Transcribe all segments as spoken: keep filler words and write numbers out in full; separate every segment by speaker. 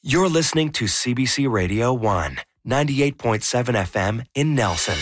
Speaker 1: You're listening to C B C Radio one, ninety-eight point seven F M in Nelson.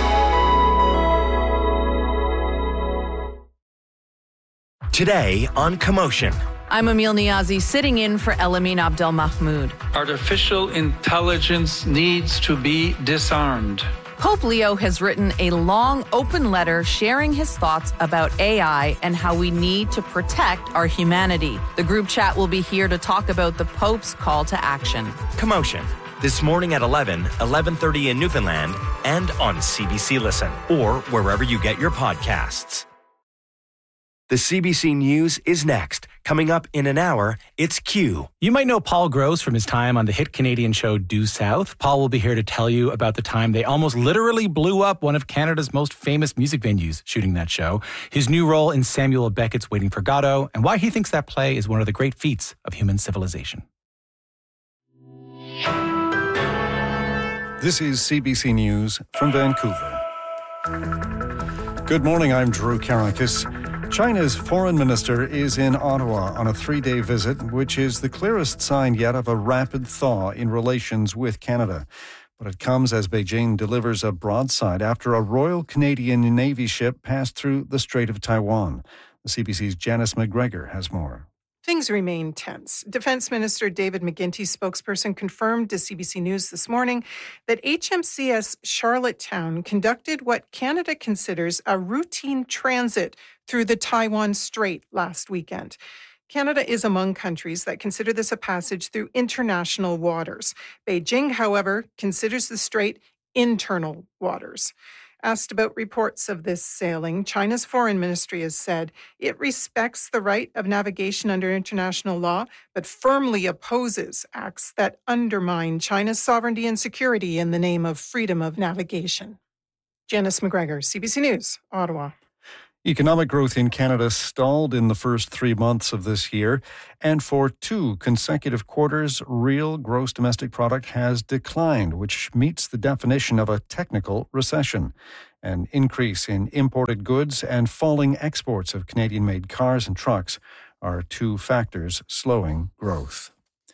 Speaker 1: Today on Commotion.
Speaker 2: I'm Emil Niazi, sitting in for Elamin Abdel Mahmoud.
Speaker 3: Artificial intelligence needs to be disarmed.
Speaker 2: Pope Leo has written a long, open letter sharing his thoughts about A I and how we need to protect our humanity. The group chat will be here to talk about the Pope's call to action.
Speaker 1: Commotion. This morning at eleven, eleven thirty in Newfoundland, and on C B C Listen, or wherever you get your podcasts. The C B C News is next. Coming up in an hour, it's Q.
Speaker 4: You might know Paul Gross from his time on the hit Canadian show Due South. Paul will be here to tell you about the time they almost literally blew up one of Canada's most famous music venues shooting that show, his new role in Samuel Beckett's Waiting for Godot, and why he thinks that play is one of the great feats of human civilization.
Speaker 5: This is C B C News from Vancouver. Good morning, I'm Drew Karakis. China's foreign minister is in Ottawa on a three-day visit, which is the clearest sign yet of a rapid thaw in relations with Canada. But it comes as Beijing delivers a broadside after a Royal Canadian Navy ship passed through the Strait of Taiwan. The C B C's Janice McGregor has more.
Speaker 6: Things remain tense. Defense Minister David McGuinty's spokesperson confirmed to C B C News this morning that H M C S Charlottetown conducted what Canada considers a routine transit through the Taiwan Strait last weekend. Canada is among countries that consider this a passage through international waters. Beijing, however, considers the strait internal waters. Asked about reports of this sailing, China's foreign ministry has said it respects the right of navigation under international law, but firmly opposes acts that undermine China's sovereignty and security in the name of freedom of navigation. Janice McGregor, C B C News, Ottawa.
Speaker 5: Economic growth in Canada stalled in the first three months of this year, and for two consecutive quarters, real gross domestic product has declined, which meets the definition of a technical recession. An increase in imported goods and falling exports of Canadian-made cars and trucks are two factors slowing growth.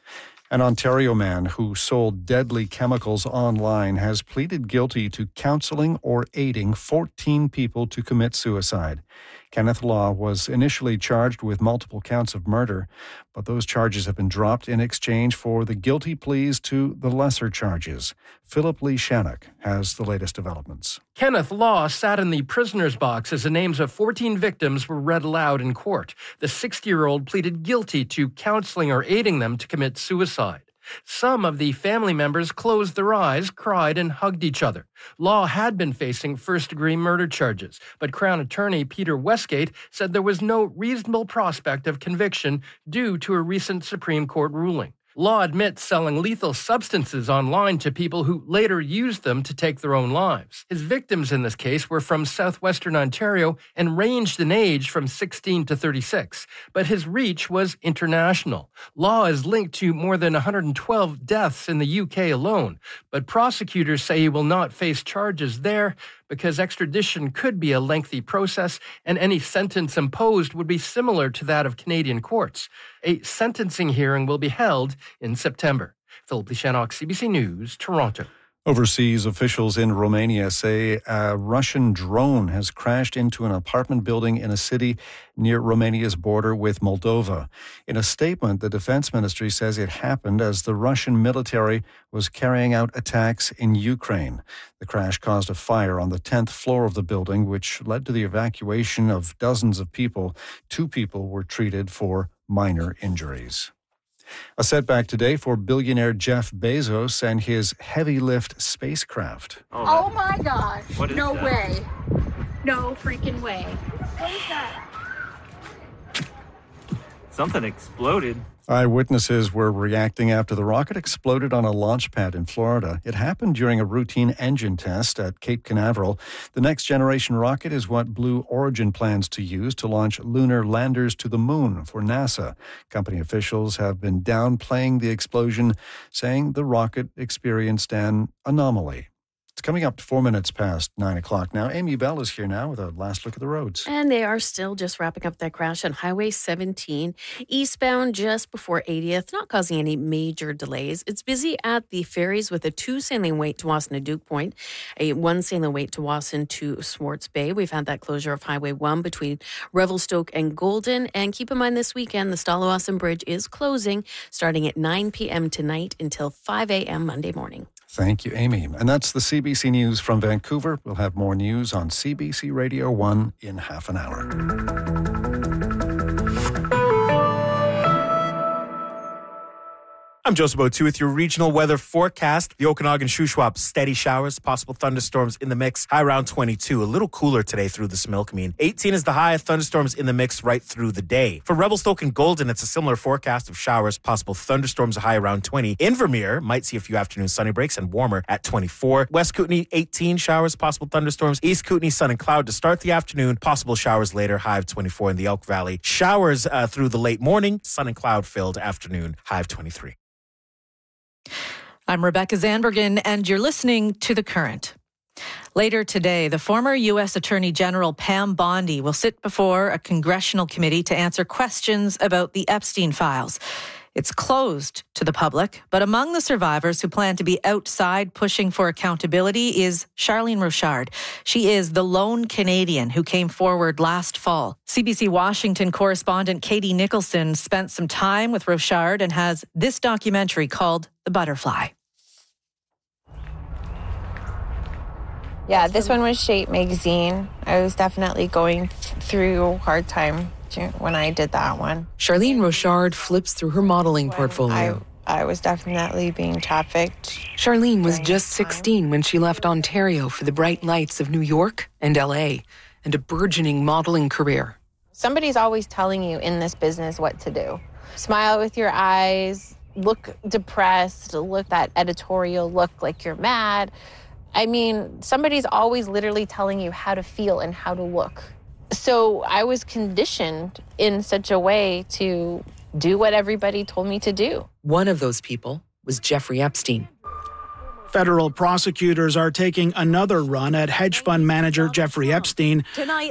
Speaker 5: An Ontario man who sold deadly chemicals online has pleaded guilty to counseling or aiding fourteen people to commit suicide. Kenneth Law was initially charged with multiple counts of murder, but those charges have been dropped in exchange for the guilty pleas to the lesser charges. Philip Lee Shannock has the latest developments.
Speaker 7: Kenneth Law sat in the prisoner's box as the names of fourteen victims were read aloud in court. The sixty-year-old pleaded guilty to counseling or aiding them to commit suicide. Some of the family members closed their eyes, cried, and hugged each other. Law had been facing first-degree murder charges, but Crown Attorney Peter Westgate said there was no reasonable prospect of conviction due to a recent Supreme Court ruling. Law admits selling lethal substances online to people who later used them to take their own lives. His victims in this case were from southwestern Ontario and ranged in age from sixteen to thirty-six, but his reach was international. Law is linked to more than one hundred twelve deaths in the U K alone, but prosecutors say he will not face charges there because extradition could be a lengthy process and any sentence imposed would be similar to that of Canadian courts. A sentencing hearing will be held in September. Philip Lee Shannock, C B C News, Toronto.
Speaker 5: Overseas officials in Romania say a Russian drone has crashed into an apartment building in a city near Romania's border with Moldova. In a statement, the defense ministry says it happened as the Russian military was carrying out attacks in Ukraine. The crash caused a fire on the tenth floor of the building, which led to the evacuation of dozens of people. Two people were treated for minor injuries. A setback today for billionaire Jeff Bezos and his heavy lift spacecraft.
Speaker 8: Oh, oh my gosh.
Speaker 9: What is
Speaker 8: no
Speaker 9: that?
Speaker 8: way. No freaking way. What is that?
Speaker 9: Something exploded.
Speaker 5: Eyewitnesses were reacting after the rocket exploded on a launch pad in Florida. It happened during a routine engine test at Cape Canaveral. The next generation rocket is what Blue Origin plans to use to launch lunar landers to the moon for NASA. Company officials have been downplaying the explosion, saying the rocket experienced an anomaly. It's coming up four minutes past nine o'clock now. Amy Bell is here now with a last look at the roads.
Speaker 10: And they are still just wrapping up that crash on Highway seventeen, eastbound just before eightieth, not causing any major delays. It's busy at the ferries with a two sailing wait to Wasson to Duke Point, a one sailing wait to Wasson to Swartz Bay. We've had that closure of Highway one between Revelstoke and Golden. And keep in mind this weekend, the Stallowasson Bridge is closing starting at nine p.m. tonight until five a.m. Monday morning.
Speaker 5: Thank you, Amy. And that's the C B C News from Vancouver. We'll have more news on C B C Radio one in half an hour.
Speaker 11: I'm Joseph O'Toole with your regional weather forecast. The Okanagan Shuswap, steady showers, possible thunderstorms in the mix. High around twenty-two. A little cooler today through the Smilkameen. eighteen is the high. Thunderstorms in the mix right through the day. For Revelstoke and Golden, it's a similar forecast of showers, possible thunderstorms, a high around twenty. Invermere might see a few afternoon sunny breaks and warmer at twenty-four. West Kootenay, eighteen showers, possible thunderstorms. East Kootenay, sun and cloud to start the afternoon. Possible showers later, high of twenty-four in the Elk Valley. Showers uh, through the late morning. Sun and cloud filled afternoon, high of twenty-three.
Speaker 12: I'm Rebecca Zandbergen, and you're listening to The Current. Later today, the former U S Attorney General Pam Bondi will sit before a congressional committee to answer questions about the Epstein files. It's closed to the public, but among the survivors who plan to be outside pushing for accountability is Charlene Rochard. She is the lone Canadian who came forward last fall. C B C Washington correspondent Katie Nicholson spent some time with Rochard and has this documentary called The Butterfly.
Speaker 13: Yeah, this one was Shape Magazine. I was definitely going through a hard time when I did that one.
Speaker 14: Charlene Rochard flips through her modeling when portfolio.
Speaker 13: I, I was definitely being trafficked.
Speaker 14: Charlene was just sixteen when she left Ontario for the bright lights of New York and L A and a burgeoning modeling career.
Speaker 13: Somebody's always telling you in this business what to do. Smile with your eyes, look depressed, look that editorial look like you're mad. I mean, somebody's always literally telling you how to feel and how to look. So I was conditioned in such a way to do what everybody told me to do.
Speaker 14: One of those people was Jeffrey Epstein.
Speaker 15: Federal prosecutors are taking another run at hedge fund manager Jeffrey Epstein.
Speaker 16: Tonight,